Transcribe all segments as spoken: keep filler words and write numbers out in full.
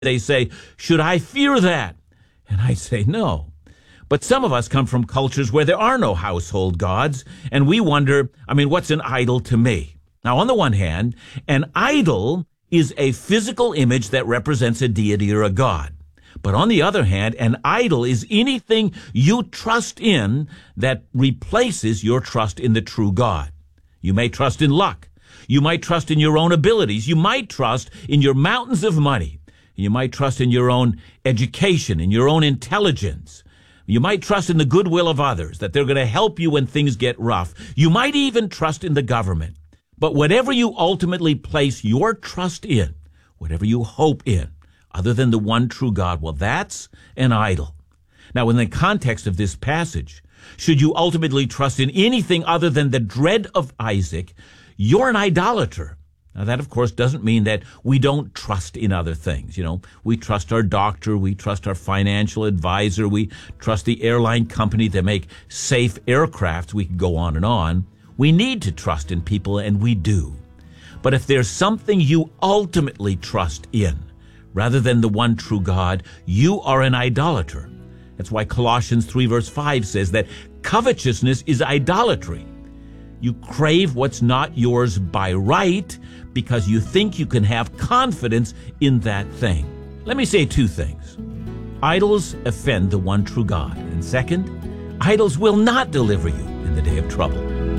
They say, should I fear that? And I say, no. But some of us come from cultures where there are no household gods, and we wonder, I mean, what's an idol to me? Now, on the one hand, an idol is a physical image that represents a deity or a god. But on the other hand, an idol is anything you trust in that replaces your trust in the true God. You may trust in luck. You might trust in your own abilities. You might trust in your mountains of money. You might trust in your own education, in your own intelligence. You might trust in the goodwill of others, that they're going to help you when things get rough. You might even trust in the government. But whatever you ultimately place your trust in, whatever you hope in, other than the one true God, well, that's an idol. Now, in the context of this passage, should you ultimately trust in anything other than the dread of Isaac, you're an idolater. Now, that, of course, doesn't mean that we don't trust in other things. You know, we trust our doctor, we trust our financial advisor, we trust the airline company that make safe aircrafts. We could go on and on. We need to trust in people, and we do. But if there's something you ultimately trust in, rather than the one true God, you are an idolater. That's why Colossians three verse five says that covetousness is idolatry. You crave what's not yours by right because you think you can have confidence in that thing. Let me say two things. Idols offend the one true God. And second, idols will not deliver you in the day of trouble.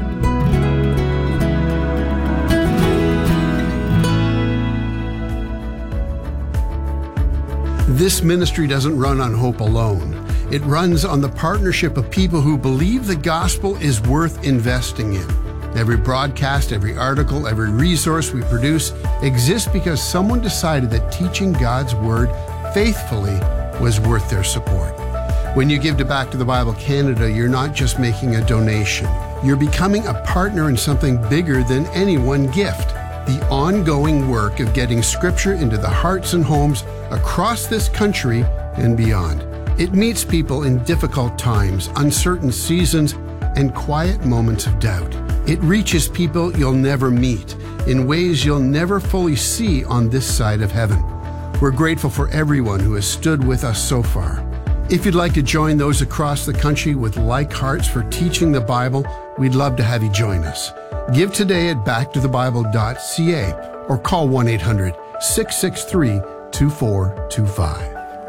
This ministry doesn't run on hope alone. It runs on the partnership of people who believe the gospel is worth investing in. Every broadcast, every article, every resource we produce exists because someone decided that teaching God's Word faithfully was worth their support. When you give to Back to the Bible Canada, you're not just making a donation. You're becoming a partner in something bigger than any one gift. The ongoing work of getting Scripture into the hearts and homes across this country and beyond. It meets people in difficult times, uncertain seasons, and quiet moments of doubt. It reaches people you'll never meet in ways you'll never fully see on this side of heaven. We're grateful for everyone who has stood with us so far. If you'd like to join those across the country with like hearts for teaching the Bible, we'd love to have you join us. Give today at back to the bible dot c a or call one eight hundred, six six three, two four two five.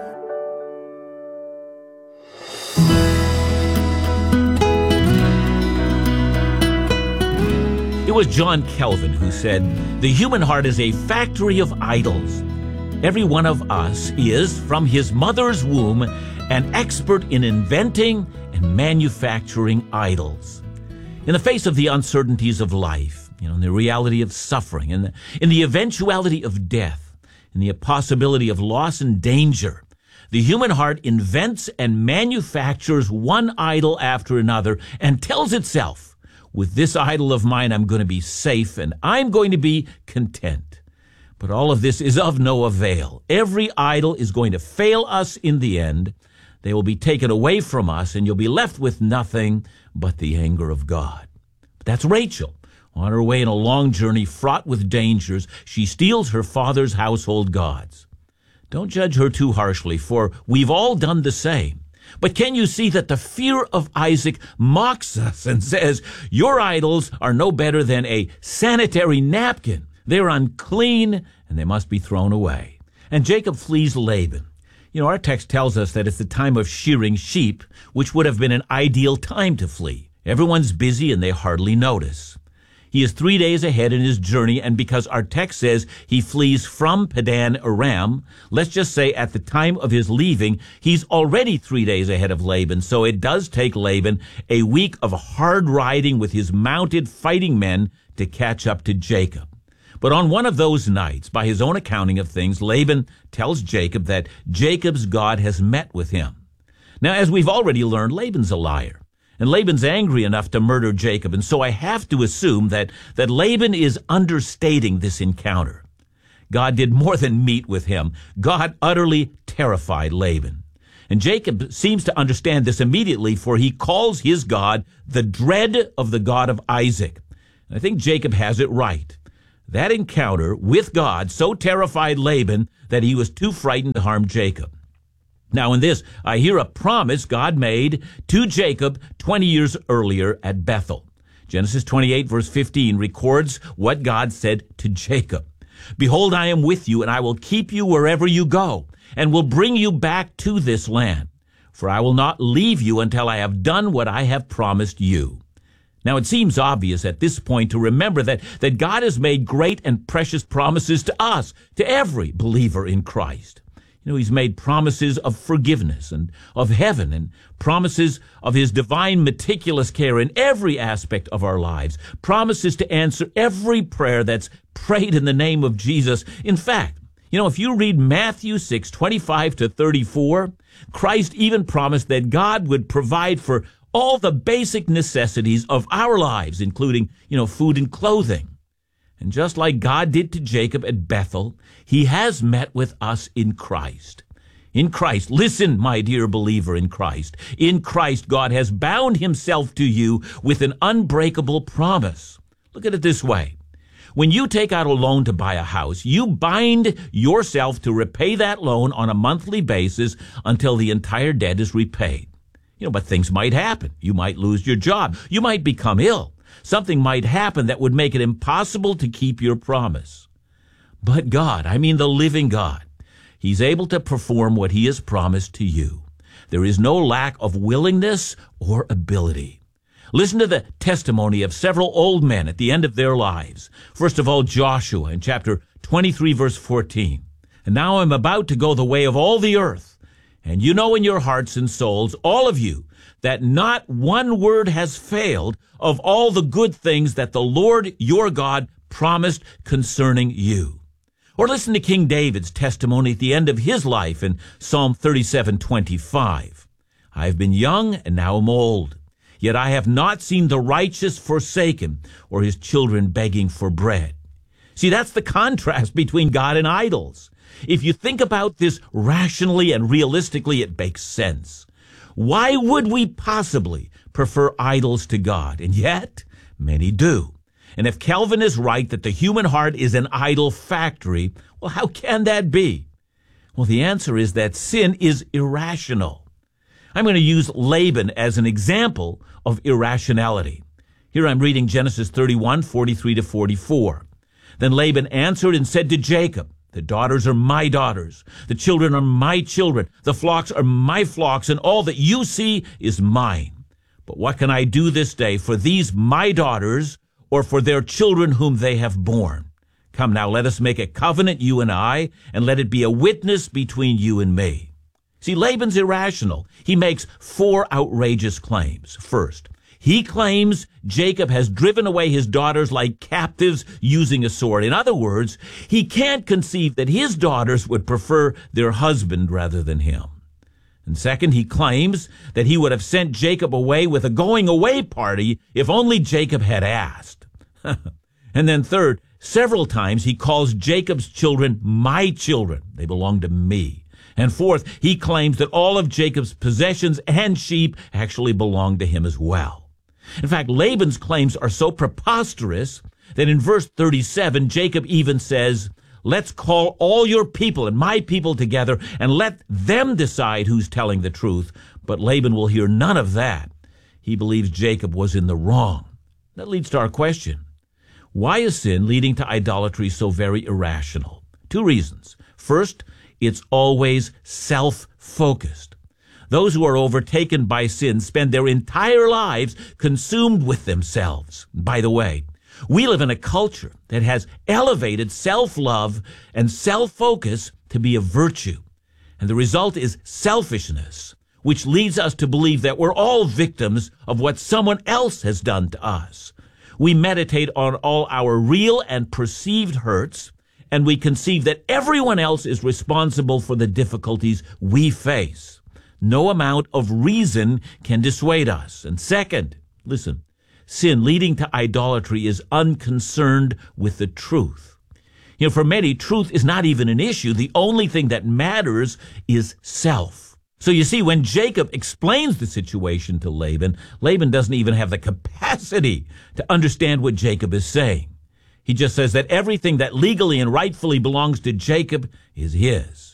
It was John Calvin who said, "The human heart is a factory of idols. Every one of us is, from his mother's womb, an expert in inventing and manufacturing idols." In the face of the uncertainties of life, you know, in the reality of suffering, and in, in the eventuality of death, in the possibility of loss and danger, the human heart invents and manufactures one idol after another and tells itself, with this idol of mine, I'm going to be safe and I'm going to be content. But all of this is of no avail. Every idol is going to fail us in the end. They will be taken away from us, and you'll be left with nothing but the anger of God. But that's Rachel. On her way in a long journey fraught with dangers, she steals her father's household gods. Don't judge her too harshly, for we've all done the same. But can you see that the fear of Isaac mocks us and says, your idols are no better than a sanitary napkin. They're unclean, and they must be thrown away. And Jacob flees Laban. You know, our text tells us that it's the time of shearing sheep, which would have been an ideal time to flee. Everyone's busy, and they hardly notice. He is three days ahead in his journey, and because our text says he flees from Padan Aram, let's just say at the time of his leaving, he's already three days ahead of Laban. So it does take Laban a week of hard riding with his mounted fighting men to catch up to Jacob. But on one of those nights, by his own accounting of things, Laban tells Jacob that Jacob's God has met with him. Now, as we've already learned, Laban's a liar. And Laban's angry enough to murder Jacob, and so I have to assume that, that Laban is understating this encounter. God did more than meet with him. God utterly terrified Laban. And Jacob seems to understand this immediately, for he calls his God the dread of the God of Isaac. And I think Jacob has it right. That encounter with God so terrified Laban that he was too frightened to harm Jacob. Now in this, I hear a promise God made to Jacob twenty years earlier at Bethel. Genesis twenty-eight verse fifteen records what God said to Jacob. Behold, I am with you, and I will keep you wherever you go, and will bring you back to this land. For I will not leave you until I have done what I have promised you. Now it seems obvious at this point to remember that, that God has made great and precious promises to us, to every believer in Christ. You know, he's made promises of forgiveness and of heaven and promises of his divine meticulous care in every aspect of our lives, promises to answer every prayer that's prayed in the name of Jesus. In fact, you know, if you read Matthew six, twenty-five to thirty-four, Christ even promised that God would provide for all the basic necessities of our lives, including, you know, food and clothing. And just like God did to Jacob at Bethel, he has met with us in Christ. In Christ, listen, my dear believer in Christ, in Christ, God has bound himself to you with an unbreakable promise. Look at it this way. When you take out a loan to buy a house, you bind yourself to repay that loan on a monthly basis until the entire debt is repaid. You know, but things might happen. You might lose your job. You might become ill. Something might happen that would make it impossible to keep your promise. But God, I mean the living God, he's able to perform what he has promised to you. There is no lack of willingness or ability. Listen to the testimony of several old men at the end of their lives. First of all, Joshua in chapter twenty-three, verse fourteen. And now I'm about to go the way of all the earth. And you know in your hearts and souls, all of you, that not one word has failed of all the good things that the Lord your God promised concerning you. Or listen to King David's testimony at the end of his life in Psalm thirty-seven twenty-five. I have been young and now am old, yet I have not seen the righteous forsaken or his children begging for bread. See, that's the contrast between God and idols. If you think about this rationally and realistically, it makes sense. Why would we possibly prefer idols to God? And yet, many do. And if Calvin is right that the human heart is an idol factory, well, how can that be? Well, the answer is that sin is irrational. I'm going to use Laban as an example of irrationality. Here I'm reading Genesis thirty-one, forty-three to forty-four. Then Laban answered and said to Jacob, the daughters are my daughters, the children are my children, the flocks are my flocks, and all that you see is mine. But what can I do this day for these my daughters, or for their children whom they have borne? Come now, let us make a covenant, you and I, and let it be a witness between you and me. See, Laban's irrational. He makes four outrageous claims. First, he claims Jacob has driven away his daughters like captives using a sword. In other words, he can't conceive that his daughters would prefer their husband rather than him. And second, he claims that he would have sent Jacob away with a going-away party if only Jacob had asked. And then third, several times he calls Jacob's children my children. They belong to me. And fourth, he claims that all of Jacob's possessions and sheep actually belong to him as well. In fact, Laban's claims are so preposterous that in verse thirty-seven, Jacob even says, let's call all your people and my people together and let them decide who's telling the truth. But Laban will hear none of that. He believes Jacob was in the wrong. That leads to our question. Why is sin leading to idolatry so very irrational? Two reasons. First, it's always self-focused. Those who are overtaken by sin spend their entire lives consumed with themselves. By the way, we live in a culture that has elevated self-love and self-focus to be a virtue. And the result is selfishness, which leads us to believe that we're all victims of what someone else has done to us. We meditate on all our real and perceived hurts, and we conceive that everyone else is responsible for the difficulties we face. No amount of reason can dissuade us. And second, listen, sin leading to idolatry is unconcerned with the truth. You know, for many, truth is not even an issue. The only thing that matters is self. So you see, when Jacob explains the situation to Laban, Laban doesn't even have the capacity to understand what Jacob is saying. He just says that everything that legally and rightfully belongs to Jacob is his.